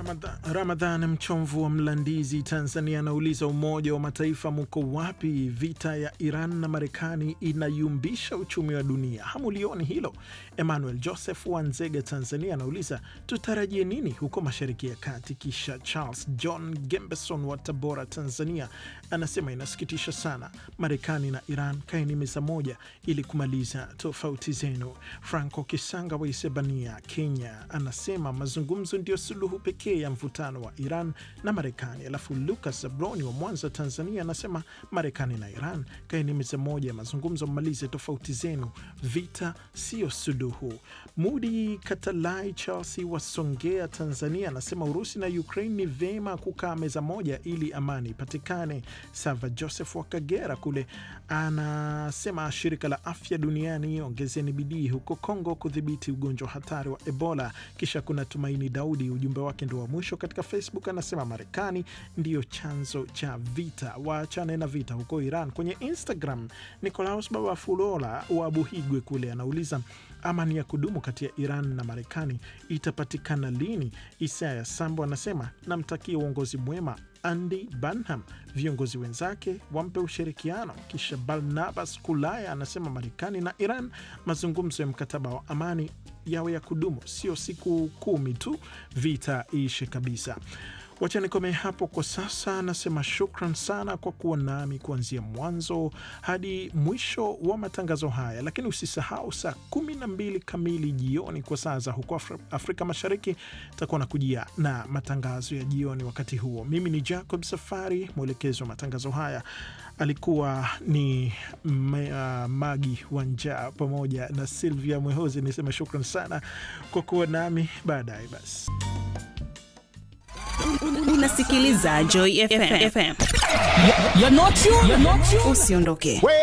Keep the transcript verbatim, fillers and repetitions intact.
Ramadhan, Ramadhan Mchomvu wa Mlandizi Tanzania anauliza, Umoja wa Mataifa muko wapi? Vita ya Iran na Marekani inayumbisha uchumi wa dunia, hamulioni hilo? Emmanuel Joseph wa Nzega Tanzania anauliza, tutarajie nini huko Mashariki ya Kati? Kisha Charles John Gembeson wa Tabora Tanzania anasema, inasikitisha sana, Marekani na Iran kaeni meza moja ili kumaliza tofauti zenu. Franco Kisanga wa Isebania Kenya anasema, mazungumzo ndio suluhu pekee ya mvutano wa Iran na Marekani. Alafu Lucas Zabroni wa Mwanza Tanzania anasema, Marekani na Iran kaeni meza moja ya mazungumzo, mmalize tofauti zenu, vita sio suluhu. Mudi Katalai Chelsea wa Songea Tanzania anasema, Urusi na Ukraine ni vema kukaa meza moja ili amani ipatikane. Sava Joseph wa Kagera kule anasema, shirika la afya duniani ongezeni bidii huko Kongo kudhibiti ugonjwa hatari wa Ebola. Kisha kuna Tumaini Daudi, ujumbe wake ndio wa mwisho katika Facebook, anasema, Marekani ndio chanzo cha vita, waachane na vita huko Iran. Kwenye Instagram Nicolaus Baba Fulola wa Buhigwe kule anauliza, amani ya kudumu kati ya Iran na Marekani itapatikana lini? Isaya Sambo anasema, namtakia uongozi mwema Andy Burnham, viongozi wenzake wampe ushirikiano. Kisha Barnabas Kulaya anasema, Marekani na Iran mazungumzo ya mkataba wa amani yawe ya kudumu, sio siku kumi tu, vita ishe kabisa. Wacha nikome hapo kwa sasa. Nasema shukran sana kwa kuwa nami kuanzia mwanzo hadi mwisho wa matangazo haya, lakini usisahau saa kumi na mbili kamili jioni kwa saa za huko Afrika Mashariki takuwa na kujia na matangazo ya jioni. Wakati huo mimi ni Jacob Safari, mwelekezo wa matangazo haya alikuwa ni uh, Magi Wanja pamoja na Sylvia Mwehozi. Nisema shukran sana kwa kuwa nami. Baadaye basi unasikiliza Joy F M. You're not you, you're not you. Usiondoke.